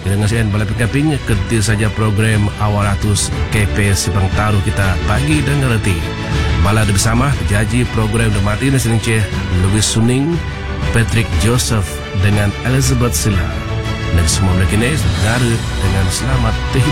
Dengan sekian balapin-kaping kerti saja program awal ratus KPS Simpang Taruh kita pagi dan ngerti. Balada bersama jaji program The Martinez Senince, Louis Suning, Patrick Joseph dengan Elizabeth Silla. Dan semua mereka ini negara dengan selamat